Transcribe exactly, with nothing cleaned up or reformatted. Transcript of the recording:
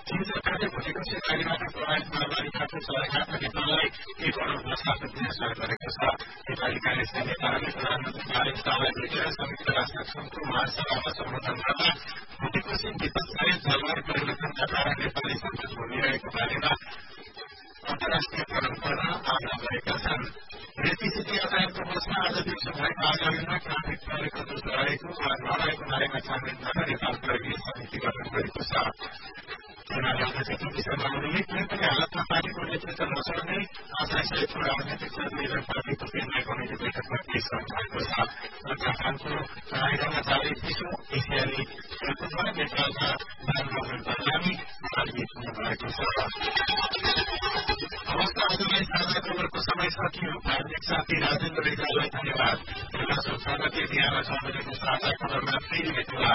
चीन सरकारले भोलिको सिंहमारीबाट प्रभावित माओवादीका सहायता नेपाललाई एक करोड दस लाख रुपियाँ सहयोग गरेको छ। नेपाली कांग्रेसका नेताहरूले प्रधानमन्त्री बालेन शाहलाई भेटेर संयुक्त राष्ट्र संघको महासभामा सम्बोधन गर्दा भोलिको विपद सहित जलवायु परिवर्तनका कारण नेपाली सङ्कट भोगिरहेको बारेमा अन्तर्राष्ट्रिय फोरम गर्न आग्रह गरेका छन्। रेलटिसिटी यातायातको बसमा आज दिउँसो भएको आगजनीमा ट्राफिक प्रहरीको दोष रहेको वा नरहेको बारेमा छानबिन गर्न नेपाल प्रहरीले समिति गठन गरेको छ। एमाले अध्यक्ष केपी शर्मा ओलीले कुनै पनि हालतमा पार्टीको नेतृत्व नछोड्ने आशासहितको राजनैतिक प्रतिनिधि पार्टीको केन्द्रीय कमिटी बैठकमा पेश गर्नुभएको छ। उत्तराखण्डको रायगढमा जारी विश्व एसियाली खेलकुदमा नेपालका बालमोहन बर्लामी पराजित हुनुभएको छ। अवस्था आजलाई साझा खबरको समय सकियो। प्राविधिक साथी राजेन्द्र रेग्मीलाई धन्यवाद। बेला सोचारले बिहान छ बजेको साझा खबरमा फेरि भेटौँला।